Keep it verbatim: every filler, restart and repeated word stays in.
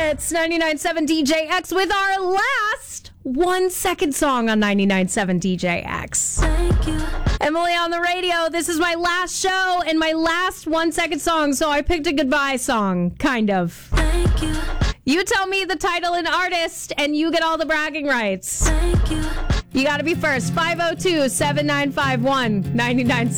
It's ninety-nine point seven D J X with our last one second song on ninety-nine point seven D J X. Thank you. Emily on the radio. This is my last show and my last one second song, so I picked a goodbye song, kind of. Thank you. You tell me the title and artist, and you get all the bragging rights. Thank you. You gotta be first. five oh two, seven nine five one, nine nine seven